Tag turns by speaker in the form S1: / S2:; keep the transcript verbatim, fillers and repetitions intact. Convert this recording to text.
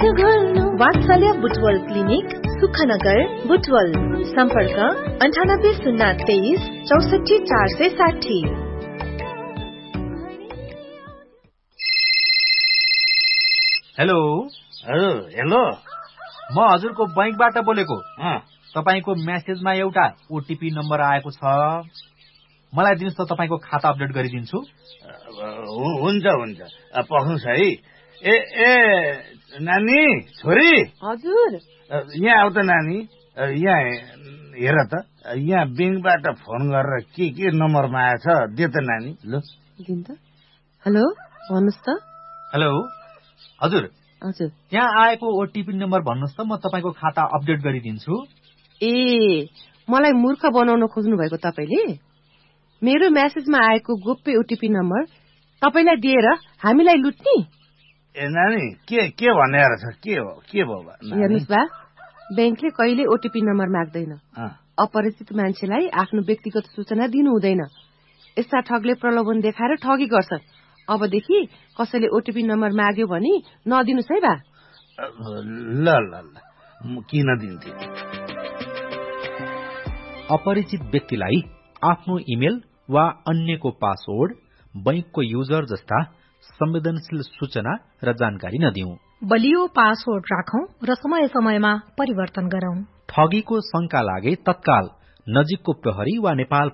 S1: वात्सल्य बुटवल क्लिनिक सुखनगर बुटवल सम्पर्क अन्ठानब्बे शून्य तेइस चौसठी चार सय साठी।
S2: हेलो
S3: हेलो
S2: म हजुरको बैंकबाट बोलेको। तपाईको मेसेजमा एउटा ओटीपी नम्बर आएको छ, मलाई दिनुस् त, तपाईको खाता अपडेट गरिदिन्छु।
S3: हुन्छ हुन्छ पख्नुस् है। ए ए नानी छोरी,
S4: हजुर
S3: यहाँ आउ त नानी। यहाँ हेर त, यहाँ बैंकबाट फोन गरेर के के नम्बरमा आएछ, दे त नानी। ल
S4: दिन त। हेलो भन्नुस् त।
S2: हेलो हजुर
S4: हजुर
S2: यहाँ आएको ओटीपी नम्बर भन्नुस् त, म तपाईको खाता अपडेट गरिदिन्छु।
S4: ए मलाई मूर्ख बनाउन खोज्नु भएको तपाईले? मेरो मेसेजमा आएको गोप्य ओटीपी नम्बर तपाईलाई दिएर हामीलाई लुट्ने?
S3: ए नानी के के भनेर छ? के हो के भयो?
S4: हेर्नुस् बा, बैंकले कहिले ओटीपी नम्बर माग्दैन। अपरिचित मान्छेलाई आफ्नो व्यक्तिगत सूचना दिनु हुँदैन। यस्ता ठगले प्रलोभन देखाएर ठगी गर्छन्। अबदेखि कसैले ओटीपी नम्बर माग्यो भने नदिनुस् है बा।
S3: ल ल ल म किन दिन्थे?
S2: अपरिचित व्यक्तिलाई आफ्नो इमेल वा अन्यको पासवर्ड, बैंकको युजर जस्ता संवेदनशील सूचना र जानकारी नदिऊ।
S1: बलियो पासवर्ड राखौं र समय समयमा परिवर्तन गरौं।
S2: ठगीको शंका लागे तत्काल नजिकको प्रहरी वा नेपाल